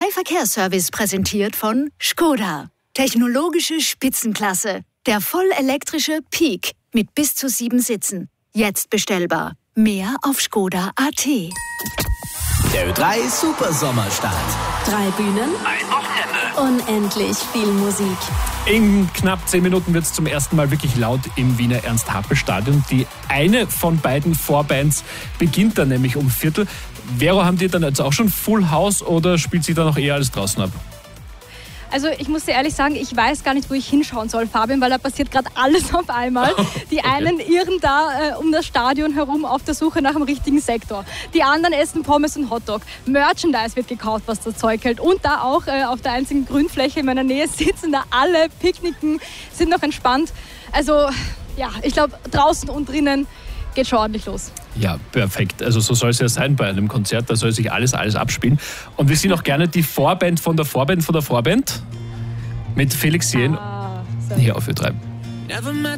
Ö3 Verkehrsservice präsentiert von Škoda. Technologische Spitzenklasse. Der vollelektrische Peak mit bis zu 7 Sitzen. Jetzt bestellbar. Mehr auf Škoda.at. Der Ö3 Super Sommerstart. 3 Bühnen, Ein Wochenende. unendlich viel Musik. In knapp 10 Minuten wird es zum ersten Mal wirklich laut im Wiener Ernst-Happel-Stadion. Die eine von beiden Vorbands beginnt dann nämlich um Viertel. Vero, haben die dann jetzt auch schon Full House oder spielt sich da noch eher alles draußen ab? Also ich muss dir ehrlich sagen, ich weiß gar nicht, wo ich hinschauen soll, Fabian, weil da passiert gerade alles auf einmal. Die einen irren da um das Stadion herum auf der Suche nach dem richtigen Sektor. Die anderen essen Pommes und Hotdog. Merchandise wird gekauft, was das Zeug hält. Und da auch auf der einzigen Grünfläche in meiner Nähe sitzen da alle, picknicken, sind noch entspannt. Also ja, ich glaube draußen und drinnen geht schon ordentlich los. Ja, perfekt. Also so soll es ja sein bei einem Konzert. Da soll sich alles abspielen. Und wir sind auch gerne die Vorband von der Vorband von der Vorband mit Felix Jähn hier auf Ö3. Never met